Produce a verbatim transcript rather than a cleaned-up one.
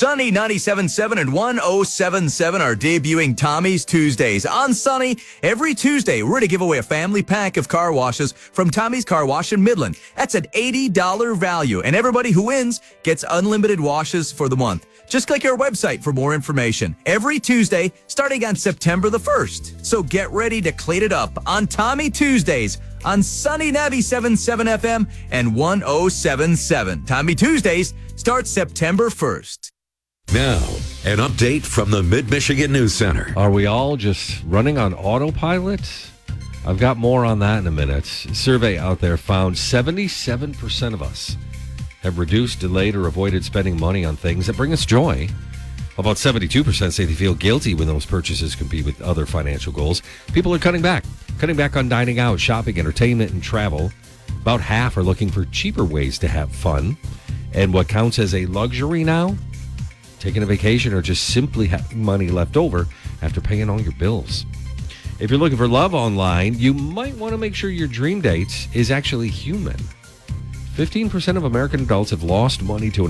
Sunny ninety-seven point seven and one oh seven point seven are debuting Tommy's Tuesdays. On Sunny, every Tuesday, we're going to give away a family pack of car washes from Tommy's Car Wash in Midland. That's an eighty dollars value, and everybody who wins gets unlimited washes for the month. Just click our website for more information. Every Tuesday, starting on September the first. So get ready to clean it up on Tommy Tuesdays on Sunny ninety-seven point seven F M and one oh seven point seven. Tommy Tuesdays starts September first. Now, an update from the Mid-Michigan News Center. Are we all just running on autopilot? I've got more on that in a minute. A survey out there found seventy-seven percent of us have reduced, delayed, or avoided spending money on things that bring us joy. About seventy-two percent say they feel guilty when those purchases compete with other financial goals. People are cutting back, cutting back on dining out, shopping, entertainment, and travel. About half are looking for cheaper ways to have fun. And what counts as a luxury now? Taking a vacation or just simply having money left over after paying all your bills. If you're looking for love online, you might want to make sure your dream date is actually human. fifteen percent of American adults have lost money to an